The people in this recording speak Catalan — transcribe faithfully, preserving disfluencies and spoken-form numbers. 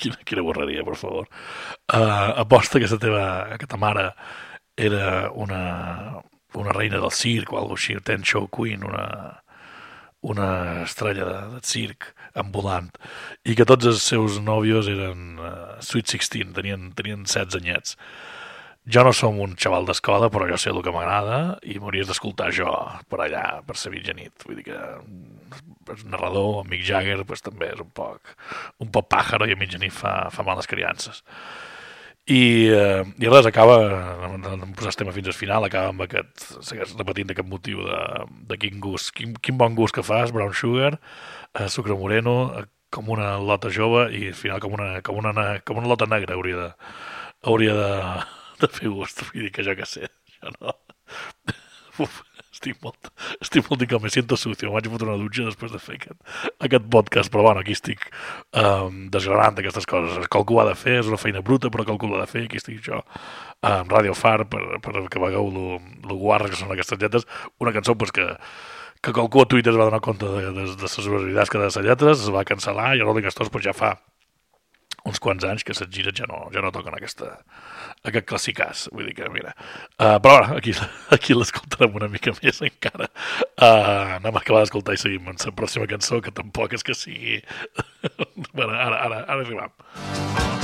quina, quina borreria, per favor. Uh, aposta que aquesta teva, aquesta mare era una, una reina del circ o alguna cosa així, ten show queen, una, una estrella de, de circ ambulant, i que tots els seus nòvios eren uh, Sweet sixteen, tenien, tenien setze anyets. Jo no som un xaval d'escola, però jo sé el que m'agrada i m'hauries d'escoltar jo per allà, per sa mitja nit. Vull dir que el narrador, Mick Jagger, pues, també és un poc, un poc pàjaro i a mitja nit fa, fa males criances. I, eh, i res, acaba, no em posar tema fins al final, acaba amb aquest, segueix repetint aquest motiu de, de quin gust, quin, quin bon gust que fas, brown sugar, eh, sucre moreno, eh, com una lota jove i al final com una, com una, com una lota negra hauria de, hauria de, de fer gust, vull dir que jo que sé, jo no... Uf, estic molt, estic molt que me siento sucio, em vaig fotre una dutxa després de fer aquest, aquest podcast, però bueno, aquí estic um, desgranant aquestes coses, qualcú ho ha de fer, és una feina bruta, però qualcú l'ha de fer, aquí estic jo amb Radio Far, per, per que vegeu lo, lo guarres que són aquestes lletres, una cançó pues, que, que qualcú a Twitter es va donar compte de, de, de les veritats que de les lletres, es va cancel·lar i a Rolling Stones pues, ja fa uns quants anys que les gires ja no, ja no toquen aquesta, aquest classicàs, vull dir que mira, uh, però ara, aquí, aquí l'escoltarem una mica més encara, uh, anem a acabar d'escoltar i seguim amb la pròxima cançó, que tampoc és que sigui bueno, ara, ara, ara arribam.